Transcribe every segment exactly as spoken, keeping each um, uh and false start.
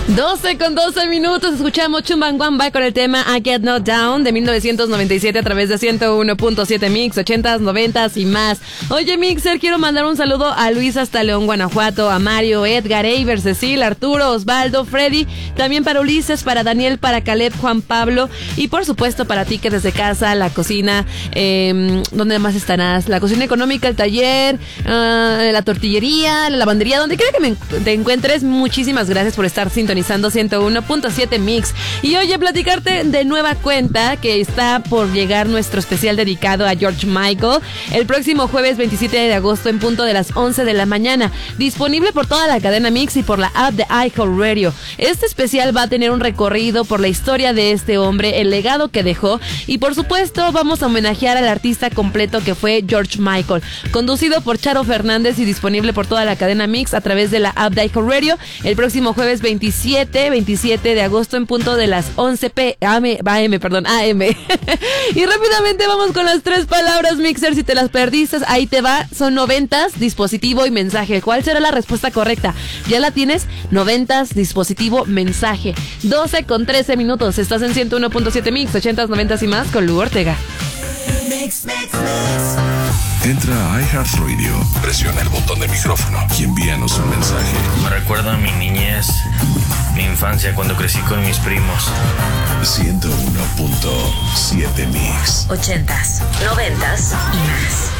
doce con doce minutos, escuchamos Chumbawamba con el tema I Get Knocked Down de mil novecientos noventa y siete a través de ciento uno punto siete Mix, ochentas, noventas y más. Oye, Mixer, quiero mandar un saludo a Luis hasta León, Guanajuato, a Mario, Edgar, Eiber, Cecil, Arturo, Osvaldo, Freddy, también para Ulises, para Daniel, para Caleb, Juan Pablo y por supuesto para ti que desde casa, la cocina, eh, ¿dónde más estarás? La cocina económica, el taller, uh, la tortillería, la lavandería, donde quiera que me, te encuentres, muchísimas gracias por estar sintonizando ciento uno punto siete Mix. Y oye, platicarte de nueva cuenta que está por llegar nuestro especial dedicado a George Michael el próximo jueves veintisiete de agosto en punto de las once de la mañana, disponible por toda la cadena Mix y por la app de iHeartRadio. Este especial va a tener un recorrido por la historia de este hombre, el legado que dejó y por supuesto vamos a homenajear al artista completo que fue George Michael, conducido por Charo Fernández y disponible por toda la cadena Mix a través de la app de iHeartRadio el próximo jueves veintisiete de agosto en punto de las once p m, perdón, A M. Y rápidamente vamos con las tres palabras, Mixer, si te las perdiste, ahí te va, son noventas, dispositivo y mensaje. ¿Cuál será la respuesta correcta? ¿Ya la tienes? Noventas, dispositivo, mensaje. doce con trece minutos, estás en ciento uno punto siete Mix, ochentas, noventas y más con Lu Ortega. Mix, mix, mix. Entra a iHeartRadio, presiona el botón de micrófono y envíanos un mensaje. Me recuerda a mi niñez, mi infancia cuando crecí con mis primos. ciento uno punto siete Mix. Ochentas, noventas y más.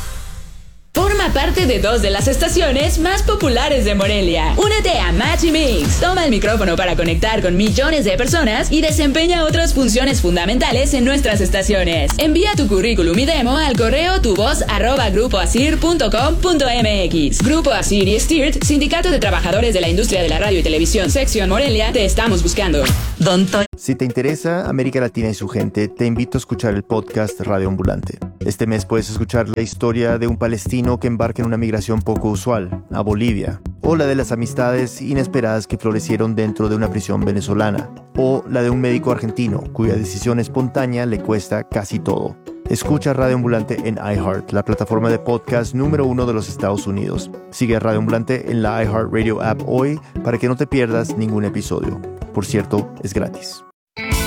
Forma parte de dos de las estaciones más populares de Morelia. Únete a Match y Mix. Toma el micrófono para conectar con millones de personas y desempeña otras funciones fundamentales en nuestras estaciones. Envía tu currículum y demo al correo tuvoz arroba grupo asir punto com punto mx. Grupo Asir y Stirt, Sindicato de Trabajadores de la Industria de la Radio y Televisión, Sección Morelia, te estamos buscando. Don Toño. Si te interesa América Latina y su gente, te invito a escuchar el podcast Radio Ambulante. Este mes puedes escuchar la historia de un palestino que embarca en una migración poco usual, a Bolivia, o la de las amistades inesperadas que florecieron dentro de una prisión venezolana, o la de un médico argentino cuya decisión espontánea le cuesta casi todo. Escucha Radio Ambulante en iHeart, la plataforma de podcast número uno de los Estados Unidos. Sigue a Radio Ambulante en la iHeartRadio app hoy para que no te pierdas ningún episodio. Por cierto, es gratis.